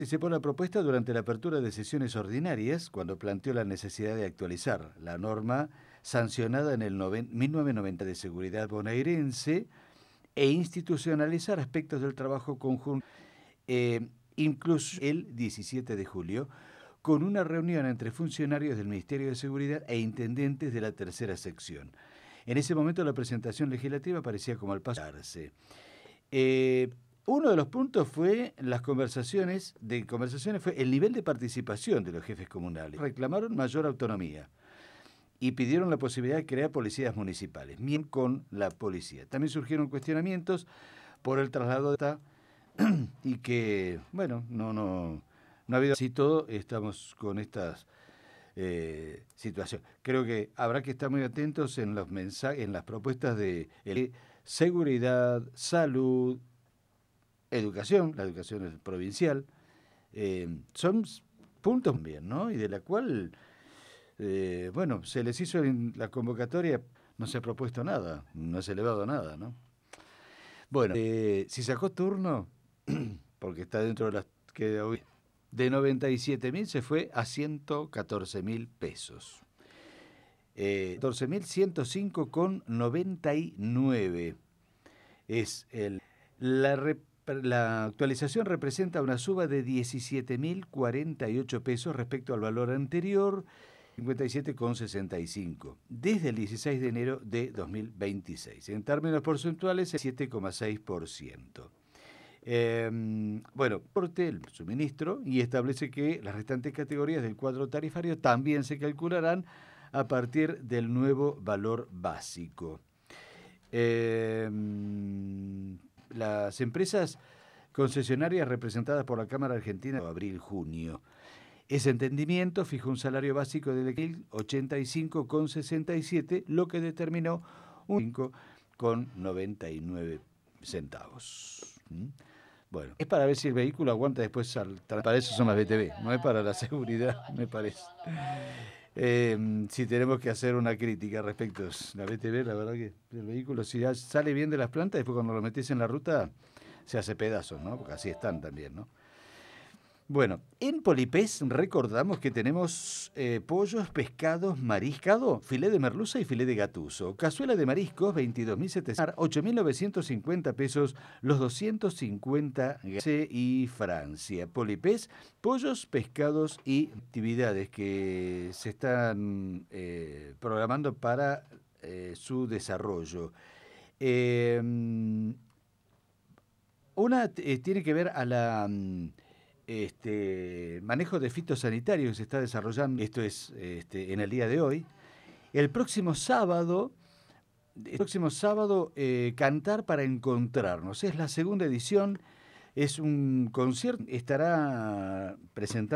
Participó en la propuesta durante la apertura de sesiones ordinarias, cuando planteó la necesidad de actualizar la norma sancionada en el 1990 de seguridad bonaerense e institucionalizar aspectos del trabajo conjunto, incluso el 17 de julio, con una reunión entre funcionarios del Ministerio de Seguridad e intendentes de la tercera sección. En ese momento la presentación legislativa parecía como al paso. Uno de los puntos fue fue el nivel de participación de los jefes comunales. Reclamaron mayor autonomía y pidieron la posibilidad de crear policías municipales, bien con la policía. También surgieron cuestionamientos por el traslado de y que, bueno, no ha habido así todo, estamos con estas situaciones. Creo que habrá que estar muy atentos en los mensajes, en las propuestas de seguridad, salud, educación, la educación es provincial, son puntos bien, ¿no? Y de la cual, bueno, se les hizo en la convocatoria, no se ha propuesto nada, no se ha elevado nada, ¿no? Bueno, si sacó turno, porque está dentro de las que hoy, de 97.000 se fue a 114.000 pesos. 14.105,99 es la actualización representa una suba de 17.048 pesos respecto al valor anterior, 57,65, desde el 16 de enero de 2026. En términos porcentuales, el 7,6%. Bueno, corte el suministro y establece que las restantes categorías del cuadro tarifario también se calcularán a partir del nuevo valor básico. Las empresas concesionarias representadas por la Cámara Argentina de abril-junio. Ese entendimiento fijó un salario básico de 85,67, lo que determinó un 5,99 centavos. Bueno, es para ver si el vehículo aguanta después. Para eso son las BTV, no es para la seguridad, me parece. Si tenemos que hacer una crítica respecto a la BTV, la verdad que el vehículo, si ya sale bien de las plantas, después cuando lo metes en la ruta, se hace pedazos, ¿no? Porque así están también, ¿no? Bueno, en Polipés recordamos que tenemos pollos, pescados, mariscado, filé de merluza y filé de gatuso. Cazuela de mariscos, 22.700, 8.950 pesos, los 250 y Francia. Polipés, pollos, pescados y actividades que se están programando para su desarrollo. Una tiene que ver a la... manejo de fitosanitarios que se está desarrollando, esto es en el día de hoy. El próximo sábado, Cantar para Encontrarnos, es la segunda edición, es un concierto, estará presentando